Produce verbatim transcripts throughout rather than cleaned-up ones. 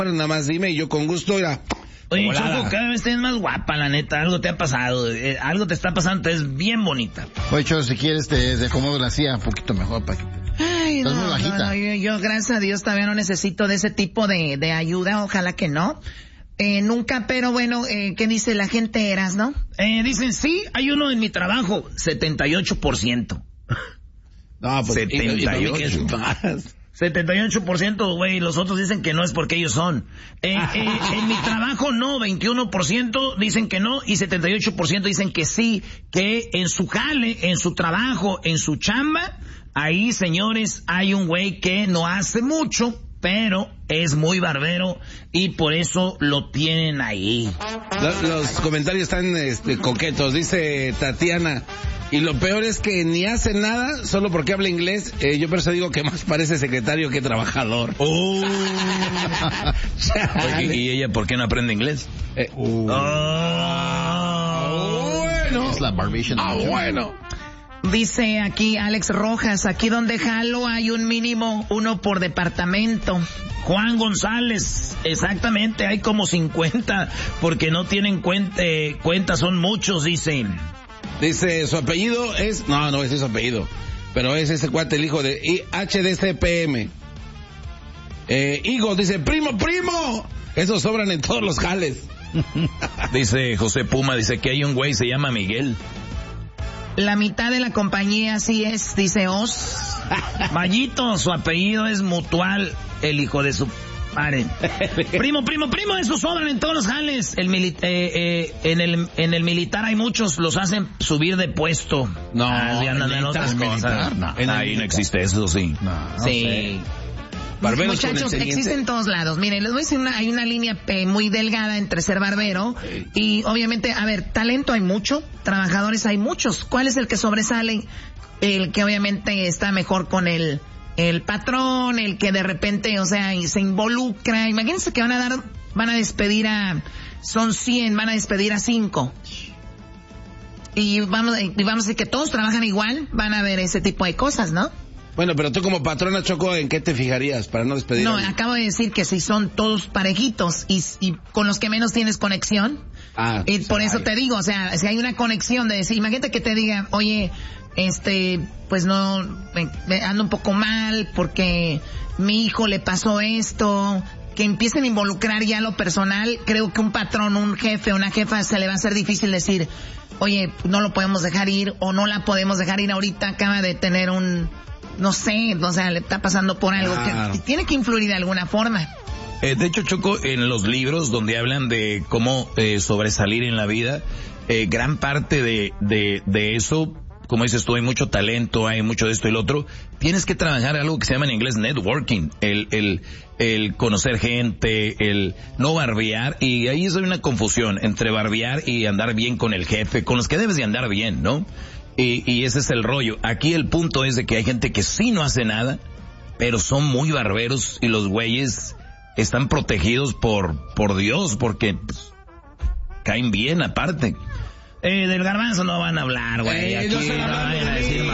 Nada más dime y yo con gusto irá. Oye, Choco, cada vez estás más guapa, la neta. Algo te ha pasado. Eh, algo te está pasando, te es bien bonita. Oye, Choco, si quieres te, te acomodo la silla un poquito mejor para que... Ay, Estás no, muy bajita. no, no, yo, yo, gracias a Dios, todavía no necesito de ese tipo de, de ayuda. Ojalá que no. Eh, nunca, pero bueno, eh, ¿qué dice la gente, Eras, no? Eh, dicen, sí, hay uno en mi trabajo. setenta y ocho por ciento. No, pues... setenta y ocho. ¿Y, y, y, más? setenta y ocho por ciento, güey, los otros dicen que no es porque ellos son. Eh, eh, en mi trabajo no, veintiuno por ciento dicen que no y setenta y ocho por ciento dicen que sí, que en su jale, en su trabajo, en su chamba, ahí, señores, hay un güey que no hace mucho, pero es muy barbero y por eso lo tienen ahí. Los, los comentarios están este, coquetos, dice Tatiana. Y lo peor es que ni hace nada solo porque habla inglés. Eh, yo por eso digo que más parece secretario que trabajador. Oh. Oye, ¿y ella por qué no aprende inglés? Eh, oh. Oh, bueno. Es la barbation. Ah, bueno. Dice aquí Alex Rojas, aquí donde jalo hay un mínimo uno por departamento. Juan González, exactamente, hay como cincuenta porque no tienen cuenta, eh, cuenta, son muchos, dice. Dice, su apellido es... No, no ese es su apellido. Pero es ese cuate, el hijo de H D C P M. Eh, Higo dice, primo, primo. Esos sobran en todos los jales. Dice José Puma, dice que hay un güey, se llama Miguel. La mitad de la compañía sí es, dice Oz. Mayito, su apellido es Mutual, el hijo de su... Paren. Primo, primo, primo, esos sobran en todos los jales. El mili- eh, eh, en el en el militar hay muchos, los hacen subir de puesto. No, ah, andan en otras cosas. No, en ahí no existe eso, sí. No, no Sí. sé. Barberos Muchachos, con el teniente. existen en todos lados. Miren, les voy a decir, una, hay una línea eh, muy delgada entre ser barbero y obviamente, a ver, talento hay mucho, trabajadores hay muchos. ¿Cuál es el que sobresale? El que obviamente está mejor con el, el patrón, el que de repente, o sea, se involucra. Imagínense que van a dar, van a despedir a, son cien, van a despedir a cinco. Y vamos, y vamos a decir que todos trabajan igual, van a ver ese tipo de cosas, ¿no? Bueno, pero tú como patrona, Choco, ¿en qué te fijarías para no despedir? No, a... acabo de decir que si son todos parejitos y, y con los que menos tienes conexión. Ah, Y pues, por eso ay. te digo, o sea, si hay una conexión de decir, imagínate que te diga, oye, este, pues no, me, me ando un poco mal porque mi hijo le pasó esto, que empiecen a involucrar ya lo personal. Creo que un patrón, un jefe, una jefa se le va a hacer difícil decir, oye, no lo podemos dejar ir o no la podemos dejar ir ahorita, acaba de tener un... No sé, o sea, le está pasando por algo Claro. que tiene que influir de alguna forma. Eh, de hecho, Choco, en los libros donde hablan de cómo eh, sobresalir en la vida, eh, gran parte de, de, de eso, como dices tú, hay mucho talento, hay mucho de esto y lo otro, tienes que trabajar algo que se llama en inglés networking, el, el, el conocer gente, el no barbear, y ahí es una confusión entre barbear y andar bien con el jefe, con los que debes de andar bien, ¿no? Y, y ese es el rollo. Aquí el punto es de que hay gente que sí no hace nada, pero son muy barberos y los güeyes están protegidos por por Dios porque pues, caen bien aparte. Eh, del Garbanzo no van a hablar, güey. Eh, Aquí no no se van a vayan a hablar de decir mí.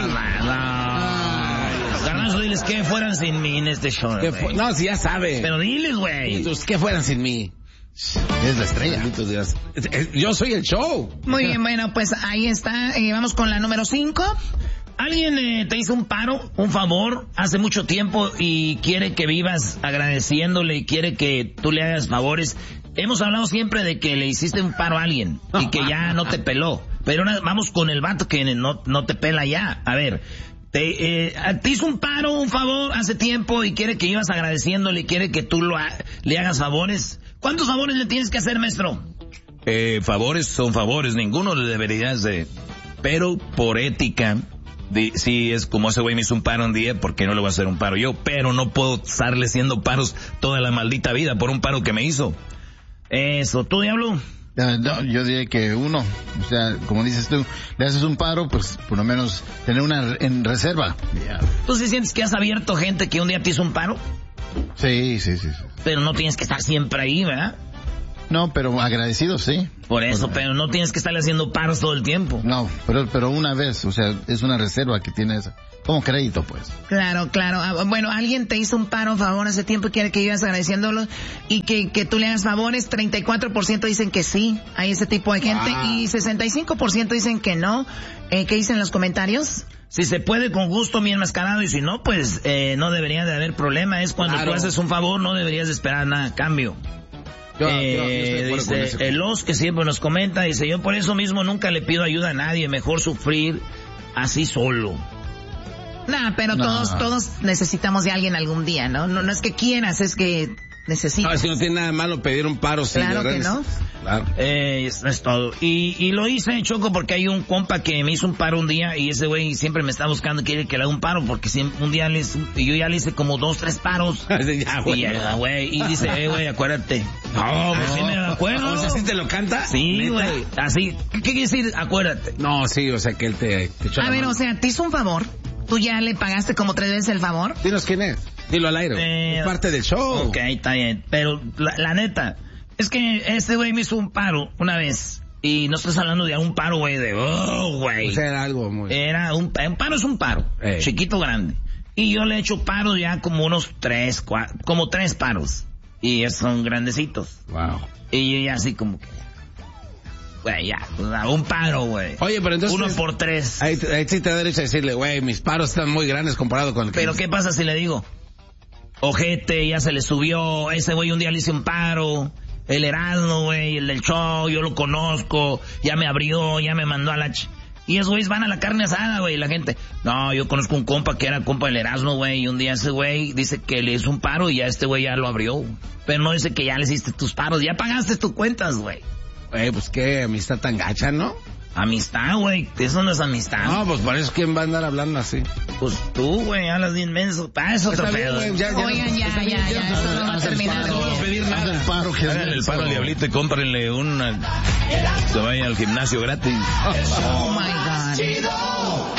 mamá. No. Garbanzo, diles que fueran sin mí en este show. ¿Qué güey. fu- No, si ya sabe. Pero diles, güey. Entonces, ¿qué fueran sin mí? Es la estrella. Benditos Dios. Es- es- Yo soy el show. Muy bien, bueno, pues ahí está. Eh, vamos con la número cinco. Alguien eh, te hizo un paro, un favor, hace mucho tiempo y quiere que vivas agradeciéndole y quiere que tú le hagas favores. Hemos hablado siempre de que le hiciste un paro a alguien y que ya no te peló. Pero ahora vamos con el vato que no, no te pela ya. A ver, te, eh, te hizo un paro, un favor hace tiempo y quiere que ibas agradeciéndole y quiere que tú lo ha, le hagas favores. ¿Cuántos favores le tienes que hacer, maestro? Eh, favores son favores, ninguno le deberías de... Pero por ética... De, sí, es como ese güey me hizo un paro un día, ¿por qué no le voy a hacer un paro yo? Pero no puedo estarle haciendo paros toda la maldita vida por un paro que me hizo. Eso, ¿tú, Diablo? No, no, yo diría que uno, o sea, como dices tú, le haces un paro, pues por lo menos tener una en reserva. Yeah. ¿Tú sí sientes que has abierto gente que un día te hizo un paro? Sí, sí, sí, sí. Pero no tienes que estar siempre ahí, ¿verdad? No, pero agradecido, sí. Por eso, Por... pero no tienes que estarle haciendo paros todo el tiempo. No, pero pero una vez, o sea, es una reserva que tienes como crédito, pues. Claro, claro. Bueno, alguien te hizo un paro, favor, hace tiempo y quiere que vivas agradeciéndolo y que, que tú le hagas favores. treinta y cuatro por ciento dicen que sí, hay ese tipo de gente, wow. Y sesenta y cinco por ciento dicen que no. Eh, ¿Qué dicen los comentarios? Si se puede, con gusto, bien enmascarado, y si no, pues eh, no debería de haber problema. Es cuando claro. tú haces un favor, no deberías de esperar nada a cambio. Yo, eh, yo, yo dice, el Os que siempre nos comenta, dice, yo por eso mismo nunca le pido ayuda a nadie, mejor sufrir así solo. Nah, pero no. todos todos necesitamos de alguien algún día, ¿no? No, no es que quieras, es que necesitas. No, si no tiene nada de malo pedir un paro. Claro que no. Claro. Eh, eso es todo. Y, y lo hice, Choco, porque hay un compa que me hizo un paro un día y ese güey siempre me está buscando, quiere que le haga un paro, porque siempre, un día le hice, yo ya le hice como dos, tres paros. ya, güey. Y, ya, güey, y dice, eh, güey, acuérdate. No, pues sí me acuerdo. O sea, ¿sí te lo canta? Sí, güey. Así. ¿Qué quiere decir? Acuérdate. No, sí, o sea, que él te, te echó A la ver, mano. o sea, te hizo un favor. ¿Tú ya le pagaste como tres veces el favor? Dinos quién es. Dilo al aire. Eh, es parte del show. Ok, está bien. Pero la, la neta, es que este güey me hizo un paro una vez. Y no estás hablando de un paro, güey, de, oh, güey. O sea, era algo muy... Era un, un paro es un paro. Ey. Chiquito, grande. Y yo le he hecho paros ya como unos tres, cuatro, como tres paros. Y esos son grandecitos. Wow. Y yo ya así como que... Güey, ya, un paro, güey. Oye, pero entonces... Uno por tres. Ahí, ahí sí te da derecho a decirle, güey, mis paros están muy grandes comparado con el que... Pero ¿qué pasa si le digo? Ojete, ya se le subió, ese güey un día le hice un paro, el Erasmo, güey, el del show, yo lo conozco, ya me abrió, ya me mandó a la... Ch... Y esos güeyes van a la carne asada, güey, la gente... No, yo conozco un compa que era compa del Erasmo, güey, y un día ese güey dice que le hizo un paro y ya este güey ya lo abrió. Pero no dice que ya le hiciste tus paros, ya pagaste tus cuentas, güey. Güey, pues qué amistad tan gacha, ¿no? Amistad, güey, eso no es amistad. No, pues por eso quién va a andar hablando así. Pues tú, güey, hablas bien menso. Ah, es otro pedo. Oigan, ya, ya, ya, ya, eso no va a terminar. No voy a pedir nada. El paro, que hagan el paro al diablito y cómprenle una... Se vayan al gimnasio gratis. Oh, my God.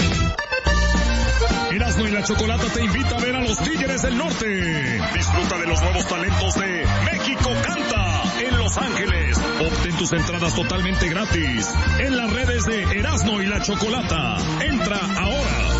Erasmo y la Chocolata te invita a ver a los Tigres del Norte. Disfruta de los nuevos talentos de México Canta en Los Ángeles. Obtén tus entradas totalmente gratis en las redes de Erasmo y la Chocolata. Entra ahora.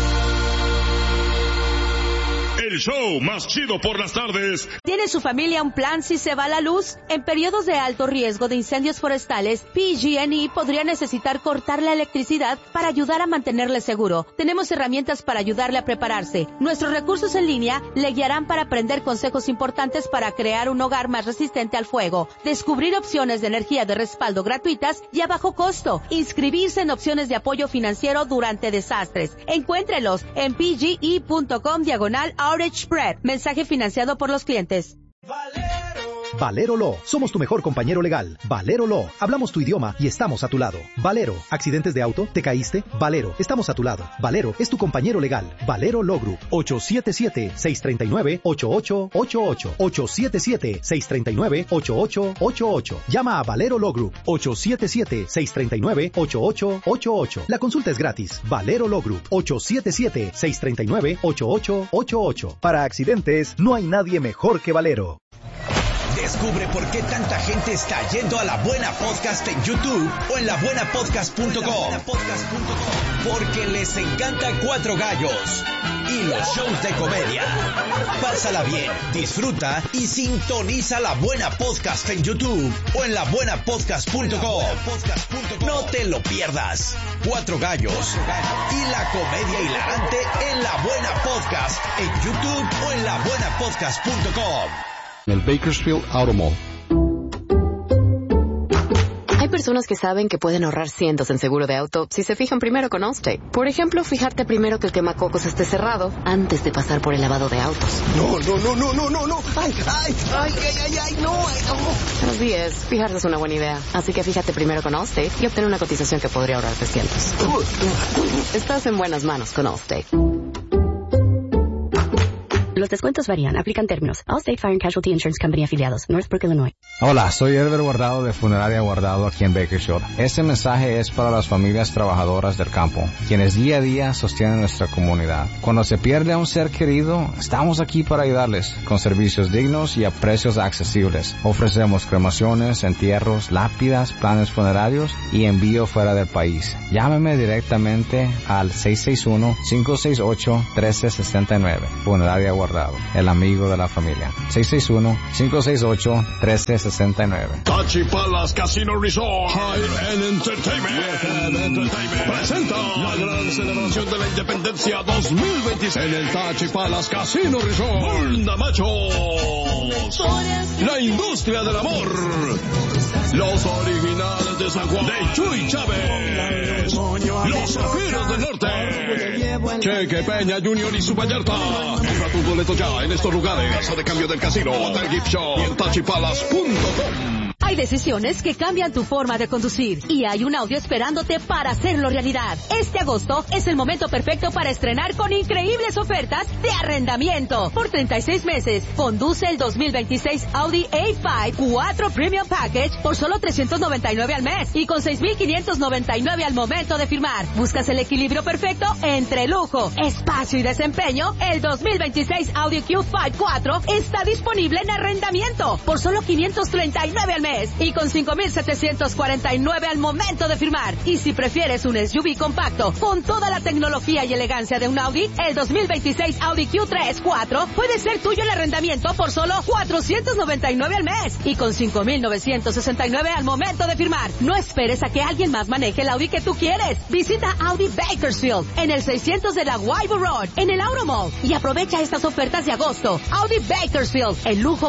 El show más chido por las tardes. ¿Tiene su familia un plan si se va la luz? En periodos de alto riesgo de incendios forestales, P G and E podría necesitar cortar la electricidad para ayudar a mantenerle seguro. Tenemos herramientas para ayudarle a prepararse. Nuestros recursos en línea le guiarán para aprender consejos importantes para crear un hogar más resistente al fuego, descubrir opciones de energía de respaldo gratuitas y a bajo costo, inscribirse en opciones de apoyo financiero durante desastres. Encuéntrelos en pge.com diagonal Outage Spread. Mensaje financiado por los clientes. Valero Law. Somos tu mejor compañero legal. Valero Law. Hablamos tu idioma y estamos a tu lado. Valero. ¿Accidentes de auto? ¿Te caíste? Valero. Estamos a tu lado. Valero es tu compañero legal. Valero Law Group. ocho siete siete, seis tres nueve, ocho ocho ocho ocho. ocho siete siete, seis tres nueve, ocho ocho ocho ocho. Llama a Valero Law Group. ocho siete siete, seis tres nueve, ocho ocho ocho ocho. La consulta es gratis. Valero Law Group. ocho siete siete, seis tres nueve, ocho ocho ocho ocho. Para accidentes, no hay nadie mejor que Valero. Descubre por qué tanta gente está yendo a La Buena Podcast en YouTube o en la buena podcast punto com. Porque les encanta Cuatro Gallos y los shows de comedia. Pásala bien, disfruta y sintoniza La Buena Podcast en YouTube o en la buena podcast punto com. No te lo pierdas. Cuatro Gallos y la comedia hilarante en La Buena Podcast en YouTube o en la buena podcast punto com. El Bakersfield Auto Mall. Hay personas que saben que pueden ahorrar cientos en seguro de auto si se fijan primero con Allstate. Por ejemplo, fijarte primero que el quemacocos esté cerrado antes de pasar por el lavado de autos. No, no, no, no, no, no, no. Ay, ay, ay, ay, ay, ay, no, ay, no. Así es, fijarse es una buena idea. Así que fíjate primero con Allstate y obtén una cotización que podría ahorrarte cientos. Estás en buenas manos con Allstate. Los descuentos varían. Aplican términos. Allstate Fire and Casualty Insurance Company afiliados. Northbrook, Illinois. Hola, soy Herbert Guardado de Funeraria Guardado aquí en Bakersfield. Este mensaje es para las familias trabajadoras del campo, quienes día a día sostienen nuestra comunidad. Cuando se pierde a un ser querido, estamos aquí para ayudarles con servicios dignos y a precios accesibles. Ofrecemos cremaciones, entierros, lápidas, planes funerarios y envío fuera del país. Llámeme directamente al seis seis uno, cinco seis ocho, uno tres seis nueve. Funeraria Guardado, el amigo de la familia. seis seis uno, cinco seis ocho, uno tres seis nueve. Tachi Palace Casino Resort High End Entertainment, Entertainment presenta la gran celebración de la independencia dos mil veintiséis en el Tachi Palace Casino Resort. Banda Machos, la industria del amor, los originales de San Juan, de Chuy Chávez, los Zafiros del Norte, Cheque Peña Junior y su Vallarta. Compra tus boletos ya en estos lugares. Casa de cambio del casino, Hotel Gift Shop y en tachipalace punto com. Hay decisiones que cambian tu forma de conducir y hay un audio esperándote para hacerlo realidad. Este agosto es el momento perfecto para estrenar con increíbles ofertas de arrendamiento. Por treinta y seis meses, conduce el dos mil veintiséis Audi A cinco cuatro Premium Package por solo trescientos noventa y nueve al mes y con seis mil quinientos noventa y nueve al momento de firmar. ¿Buscas el equilibrio perfecto entre lujo, espacio y desempeño? El dos mil veintiséis Audi Q cinco cuatro está disponible en arrendamiento por solo quinientos treinta y nueve al mes y con cinco mil setecientos cuarenta y nueve al momento de firmar. Y si prefieres un S U V compacto con toda la tecnología y elegancia de un Audi, el dos mil veintiséis Audi Q tres cuatro puede ser tuyo en arrendamiento por solo cuatrocientos noventa y nueve al mes y con cinco mil novecientos sesenta y nueve al momento de firmar. No esperes a que alguien más maneje el Audi que tú quieres. Visita Audi Bakersfield en el seiscientos de la Wyvern Road en el Auto Mall y aprovecha estas ofertas de agosto. Audi Bakersfield, el lujo